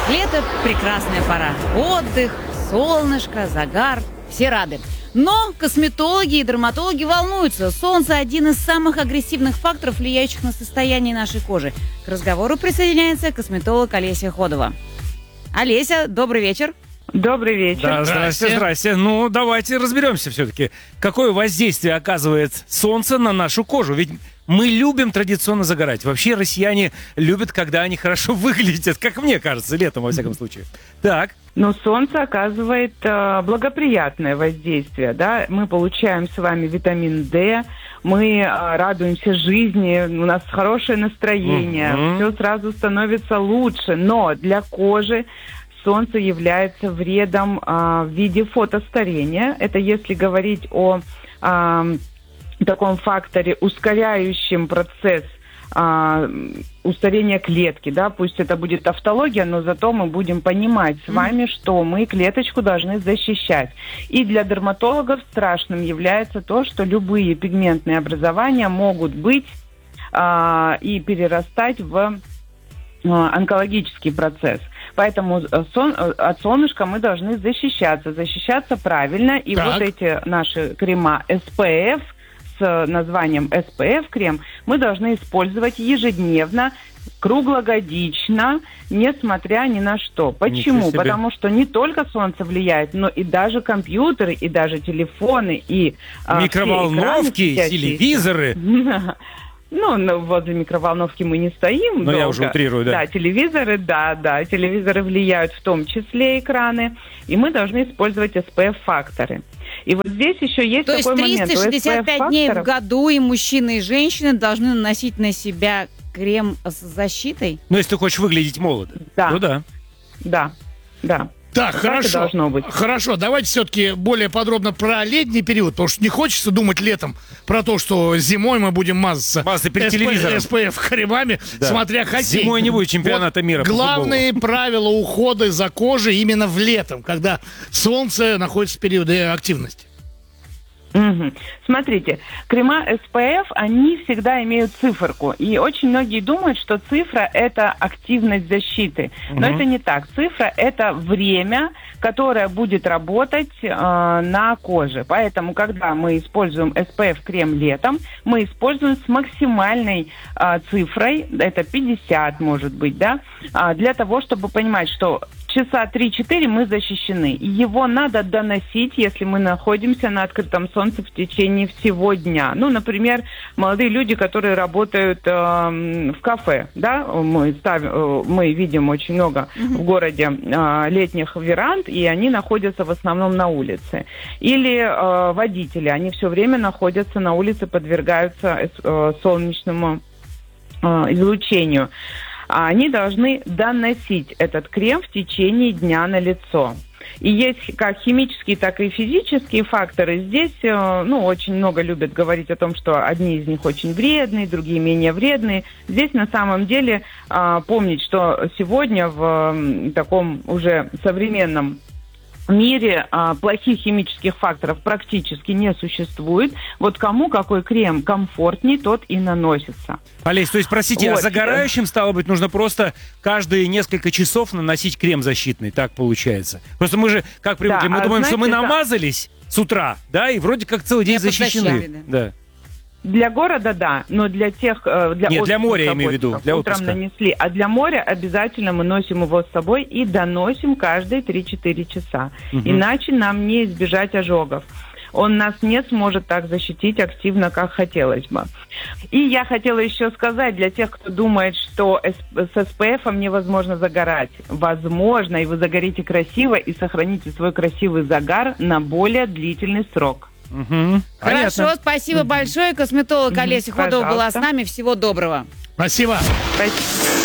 Лето – прекрасная пора. Отдых, солнышко, загар. Все рады. Но косметологи и дерматологи волнуются. Солнце – один из самых агрессивных факторов, влияющих на состояние нашей кожи. К разговору присоединяется косметолог Олеся Ходова. Олеся, добрый вечер. Добрый вечер. Да, здрасте. Ну, давайте разберемся все-таки. Какое воздействие оказывает солнце на нашу кожу? Ведь мы любим традиционно загорать. Вообще россияне любят, когда они хорошо выглядят, как мне кажется, летом, во всяком случае. Так. Но солнце оказывает благоприятное воздействие, да. Мы получаем с вами витамин D, мы радуемся жизни, у нас хорошее настроение, все сразу становится лучше. Но для кожи солнце является вредом в виде фотостарения. Это если говорить о таком факторе, ускоряющем процесс устарения клетки, да, пусть это будет тавтология, но зато мы будем понимать с вами, что мы клеточку должны защищать. И для дерматологов страшным является то, что любые пигментные образования могут быть и перерастать в онкологический процесс. Поэтому от солнышка мы должны защищаться правильно. И вот эти наши крема SPF с названием SPF крем мы должны использовать ежедневно, круглогодично, несмотря ни на что. Почему? Потому что не только солнце влияет, но и даже компьютеры, и даже телефоны, и микроволновки, телевизоры. Ну, возле микроволновки мы не стоим долго. Я уже утрирую, да. Да, телевизоры влияют в том числе экраны, и мы должны использовать SPF-факторы. И вот здесь еще есть такой момент. То есть 365 дней в году и мужчины, и женщины должны наносить на себя крем с защитой? Ну, если ты хочешь выглядеть молодо. Да. Ну да. Да. Так, хорошо, давайте все-таки более подробно про летний период, потому что не хочется думать летом про то, что зимой мы будем мазаться перед телевизором SPF кремами, смотря хоккей. Зимой не будет чемпионата мира по футболу. Главные правила ухода за кожей именно в летом, когда солнце находится в периоде активности. Смотрите, крема SPF, они всегда имеют циферку. И очень многие думают, что цифра – это активность защиты. Но это не так. Цифра – это время, которое будет работать на коже. Поэтому, когда мы используем SPF-крем летом, мы используем с максимальной цифрой, это 50, может быть, да, для того, чтобы понимать, что часа 3-4 мы защищены. И его надо доносить, если мы находимся на открытом солнце в течение всего дня. Ну, например, молодые люди, которые работают в кафе, да, мы видим очень много в городе летних веранд, и они находятся в основном на улице. Или водители, они все время находятся на улице, подвергаются солнечному излучению. Они должны доносить этот крем в течение дня на лицо. И есть как химические, так и физические факторы. Здесь, очень много любят говорить о том, что одни из них очень вредные, другие менее вредные. Здесь на самом деле помнить, что сегодня в таком уже современном мире плохих химических факторов практически не существует. Вот кому какой крем комфортней, тот и наносится. Олесь, то есть, простите, а загорающим, стало быть, нужно просто каждые несколько часов наносить крем защитный, так получается? Просто мы же, как привыкли, мы думаем, что мы намазались с утра, да, и вроде как целый день защищены. Да. Для города, да, но для тех... для моря, я имею в виду, для утром отпуска. Нанесли, а для моря обязательно мы носим его с собой и доносим каждые 3-4 часа. Иначе нам не избежать ожогов. Он нас не сможет так защитить активно, как хотелось бы. И я хотела еще сказать для тех, кто думает, что с SPF невозможно загорать. Возможно, и вы загорите красиво и сохраните свой красивый загар на более длительный срок. Хорошо, спасибо большое. Косметолог Олеся Ходова была с нами. Всего доброго. Спасибо. Спасибо.